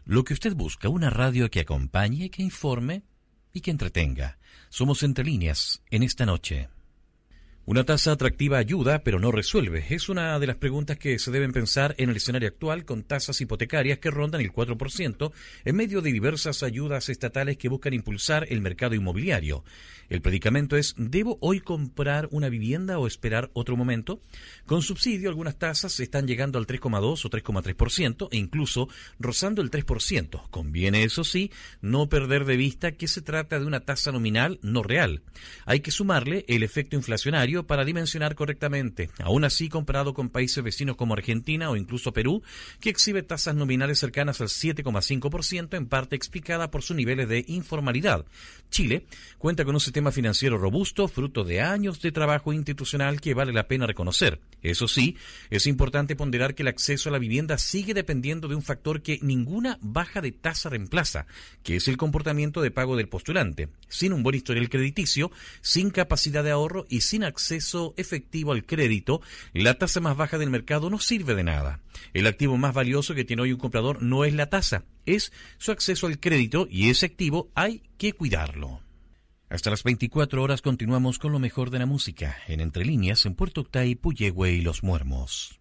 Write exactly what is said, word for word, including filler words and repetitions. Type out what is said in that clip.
Lo que usted busca, una radio que acompañe, que informe y que entretenga. Somos Entre Líneas en esta noche. ¿Una tasa atractiva ayuda, pero no resuelve? Es una de las preguntas que se deben pensar en el escenario actual, con tasas hipotecarias que rondan el cuatro por ciento, en medio de diversas ayudas estatales que buscan impulsar el mercado inmobiliario. El predicamento es, ¿debo hoy comprar una vivienda o esperar otro momento? Con subsidio, algunas tasas están llegando al tres coma dos o tres coma tres por ciento e incluso rozando el tres por ciento. Conviene, eso sí, no perder de vista que se trata de una tasa nominal, no real. Hay que sumarle el efecto inflacionario para dimensionar correctamente. Aún así, comparado con países vecinos como Argentina o incluso Perú, que exhibe tasas nominales cercanas al siete coma cinco por ciento, en parte explicada por sus niveles de informalidad. Chile cuenta con un sistema financiero robusto, fruto de años de trabajo institucional que vale la pena reconocer. Eso sí, es importante ponderar que el acceso a la vivienda sigue dependiendo de un factor que ninguna baja de tasa reemplaza, que es el comportamiento de pago del postulante. Sin un buen historial crediticio, sin capacidad de ahorro y sin acceso efectivo al crédito, la tasa más baja del mercado no sirve de nada. El activo más valioso que tiene hoy un comprador no es la tasa, es su acceso al crédito, y ese activo hay que cuidarlo. Hasta las veinticuatro horas continuamos con lo mejor de la música, en Entre Líneas, en Puerto Octay, Puyehue y Los Muermos.